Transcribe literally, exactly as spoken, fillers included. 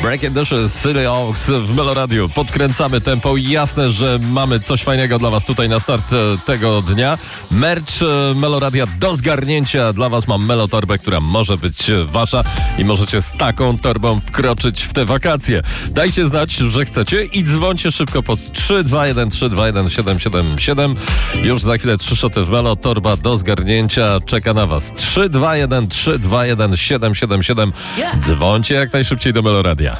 Break and Dishes, City Oaks w Meloradiu. Podkręcamy tempo i jasne, że mamy coś fajnego dla was tutaj na start tego dnia. Merch Meloradia do zgarnięcia. Dla was mam Melotorbę, która może być wasza i możecie z taką torbą wkroczyć w te wakacje. Dajcie znać, że chcecie i dzwońcie szybko pod trzy dwa jeden trzy dwa jeden siedem siedem siedem. Już za chwilę trzy szoty w Melo. Torba do zgarnięcia czeka na was. trzy dwa jeden trzy dwa jeden siedem siedem siedem. Dzwońcie jak najszybciej do Meloradia.